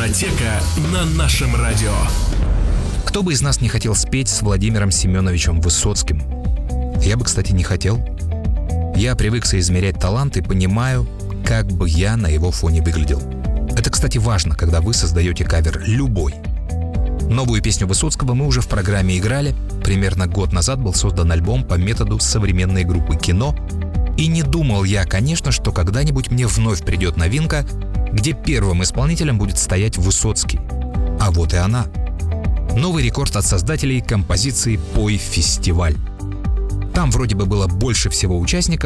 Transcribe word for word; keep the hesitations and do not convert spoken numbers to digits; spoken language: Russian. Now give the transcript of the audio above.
Дискотека на нашем радио. Кто бы из нас не хотел спеть с Владимиром Семеновичем Высоцким? Я бы, кстати, не хотел. Я привык соизмерять талант и понимаю, как бы я на его фоне выглядел. Это, кстати, важно, когда вы создаете кавер любой. Новую песню Высоцкого мы уже в программе играли. Примерно год назад был создан альбом по методу современной группы «Кино». И не думал я, конечно, что когда-нибудь мне вновь придет новинка, где первым исполнителем будет стоять Высоцкий. А вот и она. Новый рекорд от создателей композиции «Пой фестиваль». Там вроде бы было больше всего участников,